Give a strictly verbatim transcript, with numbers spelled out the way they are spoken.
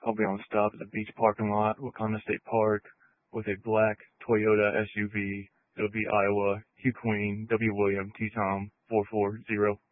I'll be on stop at the beach parking lot, Wakanda State Park, with a black Toyota S U V. It'll be Iowa, Q Queen, W William, T Tom, four four zero.